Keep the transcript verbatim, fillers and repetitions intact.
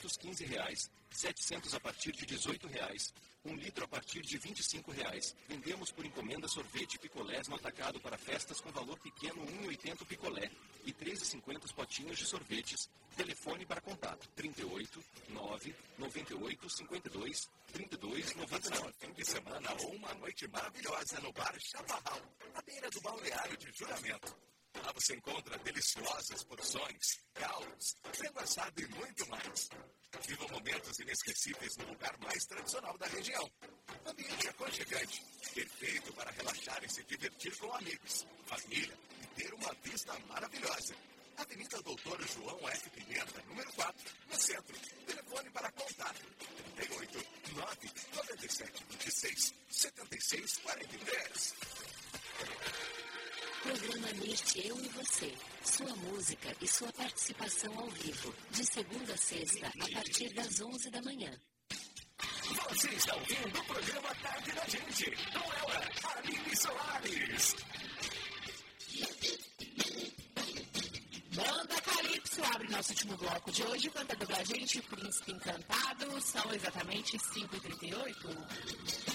seiscentos e quinze reais, setecentos a partir de dezoito reais, um litro a partir de vinte e cinco reais. Vendemos por encomenda sorvete e picolés no atacado para festas com valor pequeno um real e oitenta centavos o picolé e três reais e cinquenta centavos os potinhos de sorvetes. Telefone para contato trinta e oito, nove, noventa e oito, cinquenta e dois, trinta e dois, noventa e nove. Fim de semana ou uma noite maravilhosa no Bar Chaparral, à beira do balneário de Juramento. Lá você encontra deliciosas porções, caldos, frango assado e muito mais. Viva momentos inesquecíveis no lugar mais tradicional da região. Ambiente aconchegante, perfeito para relaxar e se divertir com amigos, família e ter uma vista maravilhosa. Avenida Doutor João F. Pimenta, número quatro, no centro. Telefone para contato trinta e oito, nove, noventa e sete, vinte e seis, setenta e seis, quarenta e três. Programa Mirte Eu e Você. Sua música e sua participação ao vivo. De segunda a sexta, a partir das onze da manhã. Você está ouvindo o programa Tarde da Gente. Com ela, Aline Soares. Banda Calypso abre nosso último bloco de hoje, cantando pra gente Príncipe Encantado. São exatamente cinco e trinta e oito.